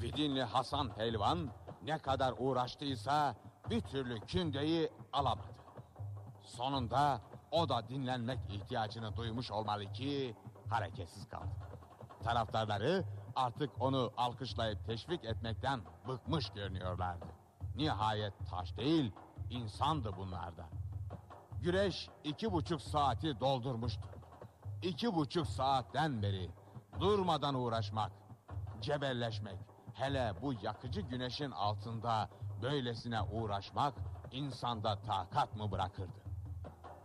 Fidinli Hasan Pehlivan ne kadar uğraştıysa bir türlü kündeyi alamadı. Sonunda o da dinlenmek ihtiyacını duymuş olmalı ki hareketsiz kaldı. Taraftarları artık onu alkışlayıp teşvik etmekten bıkmış görünüyorlardı. Nihayet taş değil, insandı bunlar da. Güreş 2,5 saati doldurmuştu. 2,5 saatten beri durmadan uğraşmak, cebelleşmek, hele bu yakıcı güneşin altında böylesine uğraşmak insanda takat mı bırakırdı?